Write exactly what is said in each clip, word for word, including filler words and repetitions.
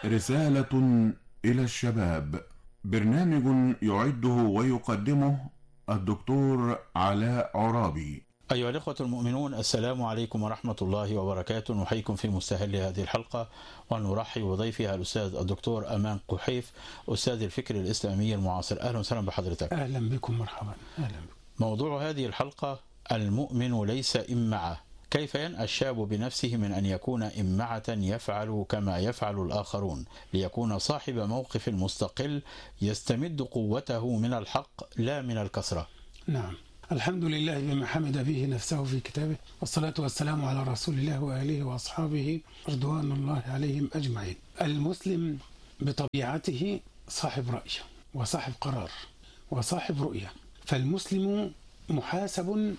رسالة إلى الشباب، برنامج يعده ويقدمه الدكتور علاء عرابي. أيها الإخوة المؤمنون، السلام عليكم ورحمة الله وبركاته. نحييكم في مستهل هذه الحلقة ونرحب بضيفها الأستاذ الدكتور أمان قحيف، أستاذ الفكر الإسلامي المعاصر. أهلا وسهلا بحضرتك. أهلا بكم، مرحبا. أهلا بكم. موضوع هذه الحلقة: المؤمن ليس إمعة. كيف ينأى الشاب بنفسه من أن يكون إمعة يفعل كما يفعل الآخرون، ليكون صاحب موقف مستقل يستمد قوته من الحق لا من الكثرة؟ نعم، الحمد لله بما حمد به نفسه في كتابه، والصلاة والسلام على رسول الله وآله وأصحابه رضوان الله عليهم أجمعين. المسلم بطبيعته صاحب رأي وصاحب قرار وصاحب رؤية، فالمسلم محاسب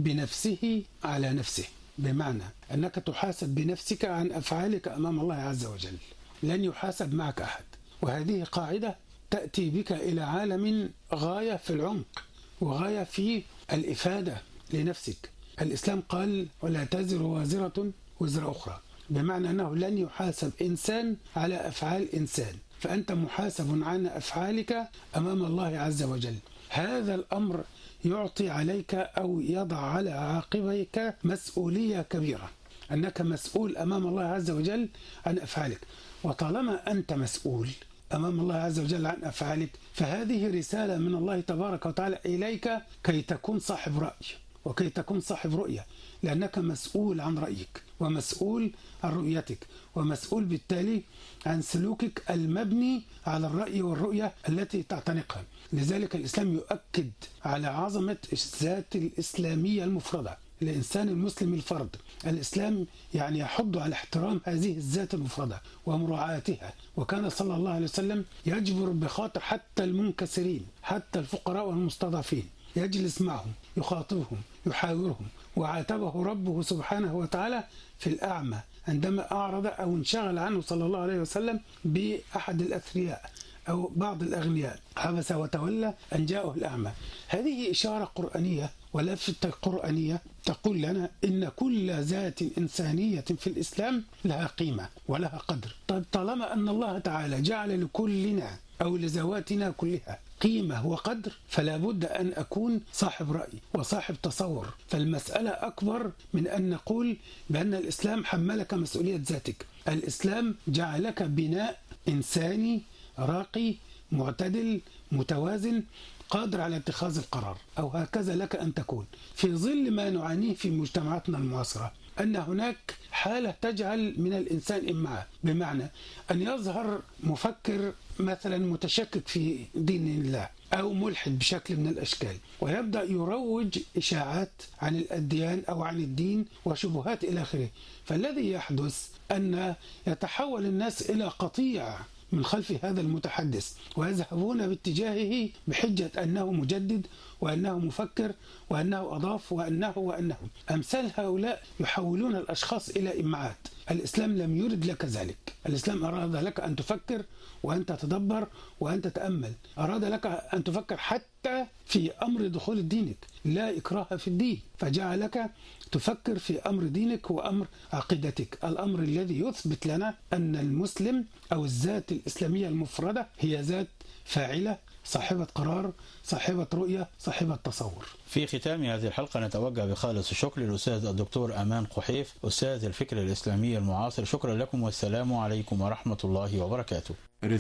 بنفسه على نفسه، بمعنى أنك تحاسب بنفسك عن أفعالك أمام الله عز وجل، لن يحاسب معك أحد. وهذه قاعدة تأتي بك إلى عالم غاية في العمق وغاية في الإفادة لنفسك. الإسلام قال: ولا تزر وازرة وزر أخرى، بمعنى أنه لن يحاسب إنسان على أفعال إنسان، فأنت محاسب عن أفعالك أمام الله عز وجل. هذا الأمر يعطي عليك أو يضع على عاقبيك مسؤولية كبيرة، أنك مسؤول أمام الله عز وجل عن أفعالك. وطالما أنت مسؤول أمام الله عز وجل عن أفعالك، فهذه رسالة من الله تبارك وتعالى إليك كي تكون صاحب رأي وكي تكون صاحب رؤية، لأنك مسؤول عن رأيك ومسؤول عن رؤيتك ومسؤول بالتالي عن سلوكك المبني على الرأي والرؤية التي تعتنقها. لذلك الإسلام يؤكد على عظمة الذات الإسلامية المفردة، الإنسان المسلم الفرد. الإسلام يعني يحض على احترام هذه الذات المفردة ومراعاتها، وكان صلى الله عليه وسلم يجبر بخاطر حتى المنكسرين، حتى الفقراء والمستضعفين، يجلس معهم يخاطبهم يحاورهم. وعاتبه ربه سبحانه وتعالى في الأعمى عندما أعرض أو انشغل عنه صلى الله عليه وسلم بأحد الأثرياء أو بعض الأغنياء، عبس وتولى أن جاءه الأعمى. هذه إشارة قرآنية ولفتة قرآنية تقول لنا إن كل ذات إنسانية في الإسلام لها قيمة ولها قدر. طيب، طالما أن الله تعالى جعل لكلنا أو لذواتنا كلها قيمة وقدر، فلا بد أن أكون صاحب رأي وصاحب تصور. فالمسألة أكبر من أن نقول بأن الإسلام حملك مسؤولية ذاتك. الإسلام جعلك بناء إنساني راقي معتدل متوازن قادر على اتخاذ القرار، أو هكذا لك أن تكون في ظل ما نعانيه في مجتمعاتنا المعاصرة، أن هناك حالة تجعل من الإنسان إمعة، بمعنى أن يظهر مفكر مثلا متشكك في دين الله أو ملحد بشكل من الأشكال، ويبدأ يروج إشاعات عن الأديان أو عن الدين وشبهات إلى آخره. فالذي يحدث أن يتحول الناس إلى قطيع من خلف هذا المتحدث، ويذهبون باتجاهه بحجة أنه مجدد وأنه مفكر وأنه أضاف وأنه وأنه أمثال هؤلاء يحولون الأشخاص إلى إمعات. الإسلام لم يرد لك ذلك. الإسلام أراد لك أن تفكر وأن تتدبر وأن تتأمل، أراد لك أن تفكر حتى في أمر دخول دينك، لا إكراه في الدين، فجعلك تفكر في أمر دينك وأمر عقيدتك، الأمر الذي يثبت لنا أن المسلم أو الذات الإسلامية المفردة هي ذات فاعلة، صاحبة قرار، صاحبة رؤية، صاحبة تصور. في ختام هذه الحلقة نتوجه بخالص الشكر للأستاذ الدكتور أمان قحيف، أستاذ الفكر الإسلامي المعاصر. شكرا لكم والسلام عليكم ورحمة الله وبركاته.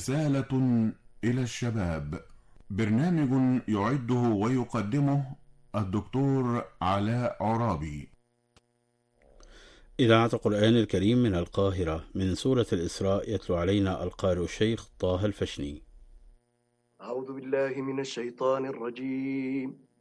رسالة إلى الشباب، برنامج يعده ويقدمه الدكتور علاء عرابي. إذاعة القرآن الكريم من القاهرة، من سورة الإسراء، يتلو علينا القارئ الشيخ طه الفشني. أعوذ بالله من الشيطان الرجيم.